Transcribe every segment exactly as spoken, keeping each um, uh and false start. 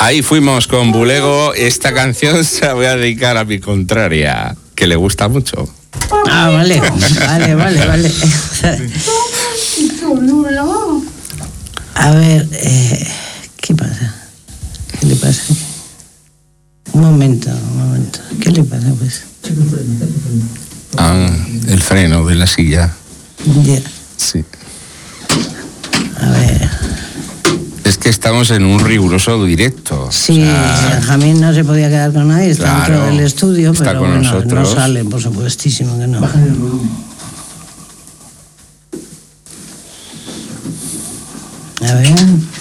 Ahí fuimos con Bulego. Esta canción se la voy a dedicar a mi contraria, que le gusta mucho. Ah, vale, vale, vale, vale. A ver, eh, ¿qué pasa? ¿Qué le pasa? Un momento, un momento. ¿Qué le pasa, pues? Ah, el freno de la silla. Ya. Sí. A ver. Es que estamos en un riguroso directo. Sí, o sea, Benjamín no se podía quedar con nadie, está claro, dentro del estudio, está pero con bueno, nosotros. no sale, por supuestísimo que no. A ver.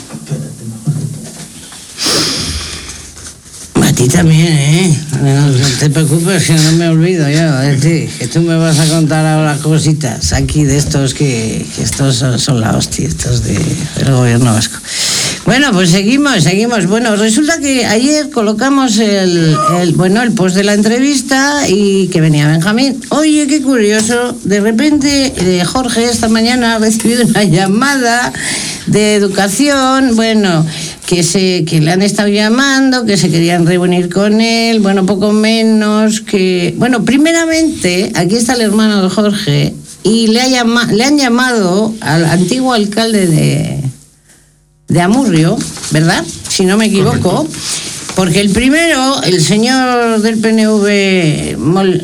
A ti también, ¿eh? No, no te preocupes, que no me olvido yo de ti, que tú me vas a contar ahora cositas aquí de estos que, que estos son, son la hostia, estos de, del gobierno vasco. Bueno, pues seguimos, seguimos. Bueno, resulta que ayer colocamos el, el, bueno, el post de la entrevista y que venía Benjamín. Oye, qué curioso, de repente eh, Jorge esta mañana ha recibido una llamada de educación, bueno, que se que le han estado llamando, que se querían reunir con él, bueno, poco menos que... Bueno, primeramente, aquí está el hermano de Jorge y le, ha llama, le han llamado al antiguo alcalde de... de Amurrio, ¿verdad? Si no me equivoco. Correcto. Porque el primero, el señor del P N V, Mol,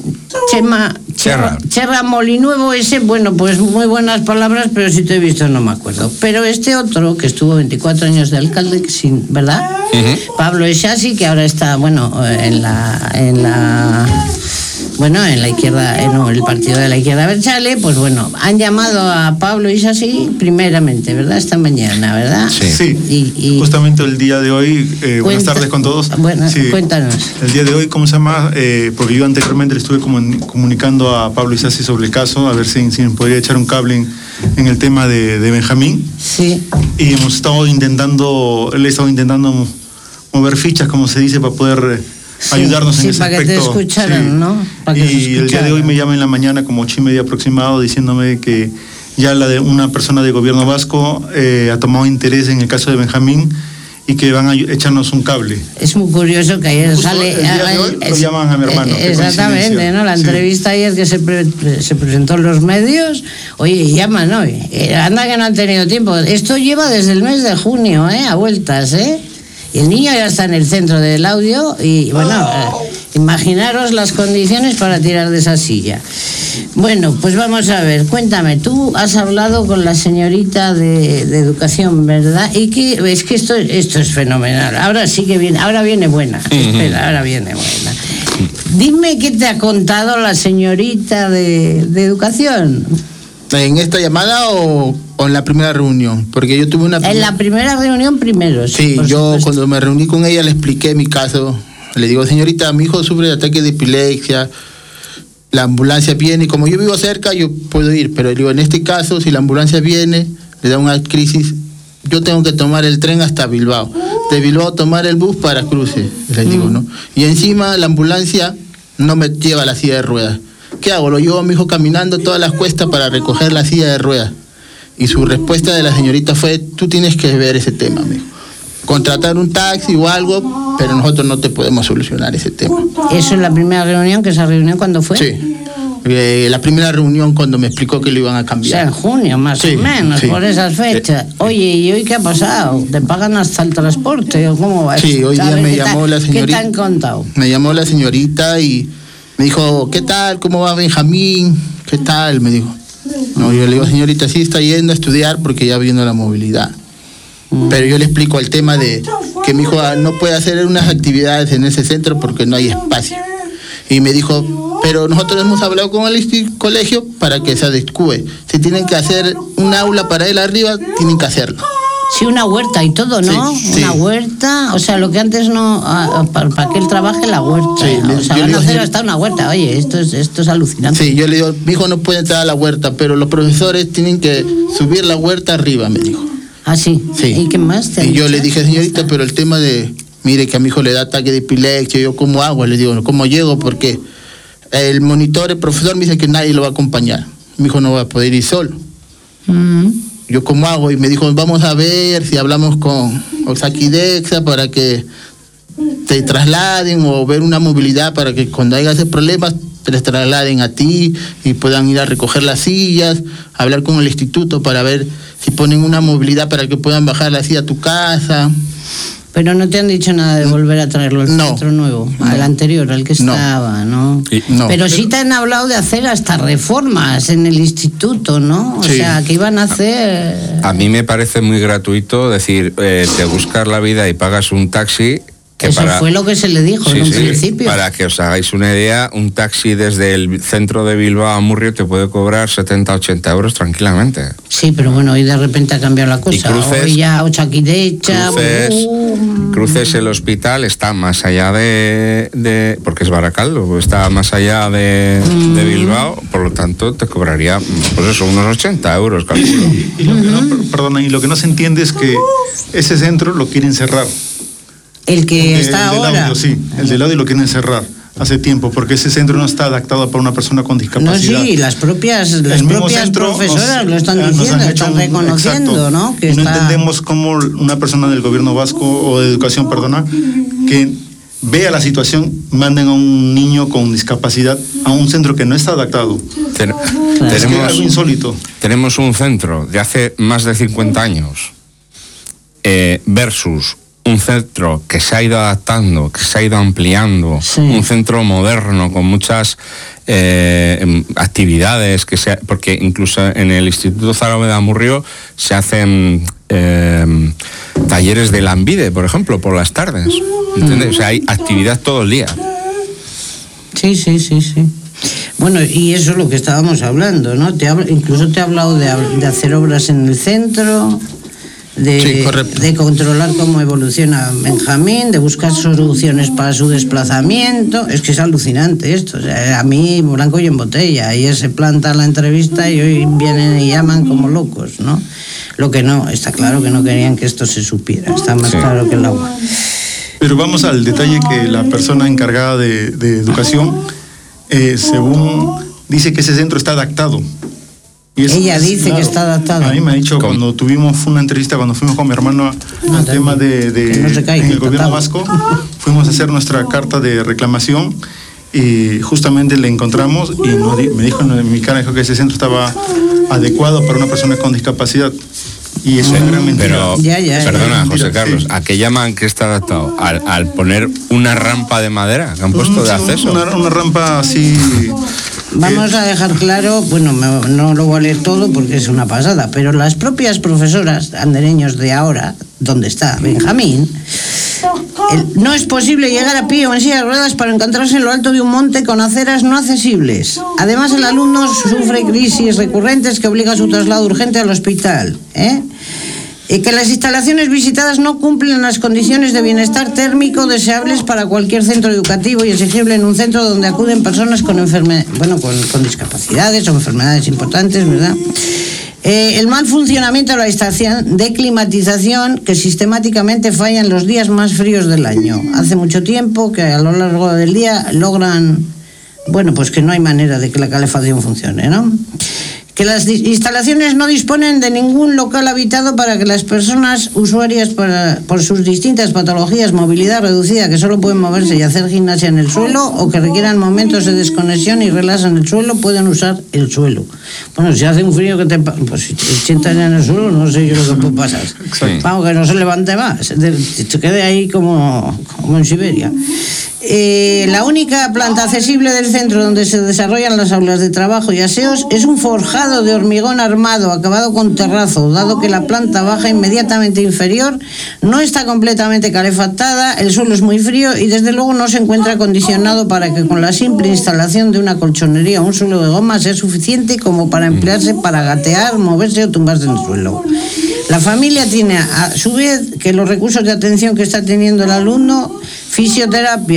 Chema, Cherra. Cherra Molinuevo, ese, bueno, pues muy buenas palabras, pero si te he visto no me acuerdo. Pero este otro, que estuvo veinticuatro años de alcalde, sin, ¿verdad? Uh-huh. Pablo Echasi, que ahora está, bueno, en la... En la bueno, en la izquierda, en el partido de la izquierda Abertzale, pues bueno, han llamado a Pablo Echasi primeramente, ¿verdad? Esta mañana, ¿verdad? Sí, sí. Y, y justamente el día de hoy, eh, buenas tardes con todos. Bueno, sí. Cuéntanos. El día de hoy, ¿cómo se llama? Eh, porque yo anteriormente le estuve comunicando a Pablo Echasi sobre el caso, a ver si, si nos podría echar un cable en, en el tema de, de Benjamín. Sí. Y hemos estado intentando, él ha estado intentando mover fichas, como se dice, para poder... Sí, ayudarnos sí, en ese para aspecto. Que te escucharan, sí. ¿no? Para y que escucharan. El día de hoy me llama en la mañana como ocho y media aproximado diciéndome que ya la de una persona de gobierno vasco eh, ha tomado interés en el caso de Benjamín y que van a echarnos un cable. Es muy curioso que ayer Justo sale... El día de hoy es, lo llaman a mi hermano. Eh, exactamente, ¿no? La entrevista sí. ayer que se, pre, se presentó en los medios, oye, llaman, ¿no? Eh, anda que no han tenido tiempo. Esto lleva desde el mes de junio, ¿eh? A vueltas, ¿eh? Y el niño ya está en el centro del audio y, bueno, eh, imaginaros las condiciones para tirar de esa silla. Bueno, pues vamos a ver, cuéntame, tú has hablado con la señorita de, de educación, ¿verdad? Y que es que esto, esto es fenomenal. Ahora sí que viene, ahora viene buena. Uh-huh. Espera, ahora viene buena. Dime qué te ha contado la señorita de, de educación. ¿En esta llamada o, o en la primera reunión? Porque yo tuve una... En la primera reunión primero. Sí, yo supuesto. Cuando me reuní con ella le expliqué mi caso. Le digo, señorita, mi hijo sufre de ataque de epilepsia, la ambulancia viene, y como yo vivo cerca, yo puedo ir, pero le digo, en este caso, si la ambulancia viene, le da una crisis, yo tengo que tomar el tren hasta Bilbao. De Bilbao tomar el bus para Cruces, le digo, ¿no? Y encima la ambulancia no me lleva a la silla de ruedas. ¿Qué hago? Lo llevo a mi hijo caminando todas las cuestas para recoger la silla de ruedas. Y su respuesta de la señorita fue, tú tienes que ver ese tema, amigo. Contratar un taxi o algo, pero nosotros no te podemos solucionar ese tema. ¿Eso es la primera reunión? ¿Que esa reunión cuándo fue? Sí. Eh, la primera reunión cuando me explicó que lo iban a cambiar. O sea, en junio, más sí, o menos, sí. Por esas fechas. Oye, ¿y hoy qué ha pasado? ¿Te pagan hasta el transporte o cómo va? Sí, hoy día me llamó la señorita. ¿Qué te han contado? Me llamó la señorita y me dijo, ¿qué tal? ¿Cómo va Benjamín? ¿Qué tal? Me dijo. No, yo le digo, señorita, sí está yendo a estudiar porque ya viene la movilidad. Mm. Pero yo le explico el tema de que mi hijo no puede hacer unas actividades en ese centro porque no hay espacio. Y me dijo, pero nosotros hemos hablado con el colegio para que se adecue. Si tienen que hacer un aula para él arriba, tienen que hacerlo. Sí, una huerta y todo, ¿no? Sí, sí. Una huerta, o sea, lo que antes no, para, para que él trabaje la huerta. Sí, ¿no? O sea, van a hacer hasta una huerta. Oye, esto es, esto es alucinante. Sí, yo le digo, mi hijo no puede entrar a la huerta, pero los profesores tienen que subir la huerta arriba, me dijo. Ah, sí. Sí. ¿Y qué más te Y yo le dije, señorita, pero el tema de, mire que a mi hijo le da ataque de epilepsia, yo cómo hago, le digo, ¿cómo llego? Porque el monitor, el profesor me dice que nadie lo va a acompañar. Mi hijo no va a poder ir solo. Mm. yo cómo hago, y me dijo, vamos a ver si hablamos con Osakidexa para que te trasladen o ver una movilidad para que cuando haya ese problema te les trasladen a ti y puedan ir a recoger las sillas, hablar con el instituto para ver si ponen una movilidad para que puedan bajar la silla a tu casa. Pero no te han dicho nada de volver a traerlo al no, centro nuevo, no, al anterior, al que estaba, ¿no? Y, no. Pero sí te han hablado de hacer hasta reformas en el instituto, ¿no? O sí. sea, que iban a hacer... A mí me parece muy gratuito decir, eh, te buscas la vida y pagas un taxi. Que Eso para, fue lo que se le dijo sí, en un sí, principio. Para que os hagáis una idea, un taxi desde el centro de Bilbao a Murrio te puede cobrar setenta, ochenta euros tranquilamente. Sí, pero bueno, hoy de repente ha cambiado la cosa. Y cruces, hoy ya Osakidexa... Cruces, boom. cruces el hospital, está más allá de, de... porque es Baracaldo, está más allá de, de Bilbao, por lo tanto te cobraría, pues eso, unos ochenta euros, calculo. Y lo que no, perdona, y lo que no se entiende es que ese centro lo quieren cerrar. El que Porque está el del ahora... audio, sí, el del audio lo quieren cerrar hace tiempo, porque ese centro no está adaptado para una persona con No, discapacidad. sí, las propias, las El mismo propias centro profesoras nos- lo están nos diciendo, han hecho están un- reconociendo, exacto. ¿no? Que y no está... entendemos cómo una persona del gobierno vasco o de educación, perdona, que vea la situación, manden a un niño con discapacidad a un centro que no está adaptado. Ten- Es que es algo tenemos, insólito. tenemos un centro de hace más de cincuenta años eh, versus un centro que se ha ido adaptando, que se ha ido ampliando, Sí. un centro moderno con muchas eh, actividades, que se, porque incluso en el Instituto Zárobe de Amurrio se hacen eh, talleres de Lambide, por ejemplo, por las tardes. ¿Entiendes? O sea, hay actividad todo el día. Sí, sí, sí, sí. Bueno, y eso es lo que estábamos hablando, ¿no? Te hablo, incluso te he hablado de, de hacer obras en el centro, de, Sí, correcto. de controlar cómo evoluciona Benjamín, de buscar soluciones para su desplazamiento. Es que es alucinante esto. O sea, a mí, blanco y en botella. Ayer se planta la entrevista y hoy vienen y llaman como locos, ¿no? Lo que no, está claro que no querían que esto se supiera. Está más Sí. claro que el agua. Pero vamos al detalle que la persona encargada de, de educación, eh, según dice que ese centro está adaptado. Y eso Ella es, dice que está adaptado. A mí me ha dicho ¿Cómo? cuando tuvimos una entrevista, cuando fuimos con mi hermano No, al también. tema de, de Que no se caiga, en el que gobierno tapaba. vasco, fuimos a hacer nuestra carta de reclamación y justamente le encontramos y nos di- me dijo en mi cara dijo que ese centro estaba adecuado para una persona con discapacidad. Y eso es gran mentira. Pero, Ya, ya, ya. perdona, Mentira, José Carlos, sí. ¿a qué llaman que está adaptado? ¿Al, al poner una rampa de madera que han puesto de Sí, acceso? Una, una rampa así. Vamos a dejar claro, bueno, me- no lo voy a leer todo porque es una pasada, pero las propias profesoras andereños de ahora, donde está Benjamín, el- no es posible llegar a pie o en silla de ruedas para encontrarse en lo alto de un monte con aceras no accesibles. Además, el alumno sufre crisis recurrentes que obliga a su traslado urgente al hospital, ¿eh? Y que las instalaciones visitadas no cumplen las condiciones de bienestar térmico deseables para cualquier centro educativo y exigible en un centro donde acuden personas con enferme- bueno, con, con discapacidades o enfermedades importantes, ¿verdad? Eh, el mal funcionamiento de la estación de climatización que sistemáticamente falla en los días más fríos del año. Hace mucho tiempo que a lo largo del día logran, bueno, pues que no hay manera de que la calefacción funcione, ¿no? Que las di- instalaciones no disponen de ningún local habitado para que las personas usuarias para, por sus distintas patologías, movilidad reducida, que solo pueden moverse y hacer gimnasia en el suelo o que requieran momentos de desconexión y relax en el suelo, pueden usar el suelo. Bueno, si hace un frío que te... pa- pues si te sientas en el suelo, no sé yo lo que puede pasar. Exacto. Vamos, que no se levante más, de- te quede ahí como, como en Siberia. Eh, la única planta accesible del centro donde se desarrollan las aulas de trabajo y aseos es un forjado de hormigón armado acabado con terrazo, dado que la planta baja inmediatamente inferior no está completamente calefactada, el suelo es muy frío y desde luego no se encuentra acondicionado para que con la simple instalación de una colchonería o un suelo de goma sea suficiente como para emplearse para gatear, moverse o tumbarse en el suelo. La familia tiene a su vez que los recursos de atención que está teniendo el alumno, fisioterapia,